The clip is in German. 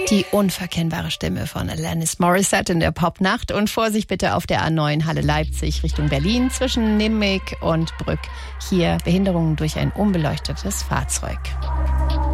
Die unverkennbare Stimme von Alanis Morissette in der Popnacht. Und Vorsicht bitte auf der A9 Halle Leipzig Richtung Berlin zwischen Nimmig und Brück. Hier Behinderungen durch ein unbeleuchtetes Fahrzeug.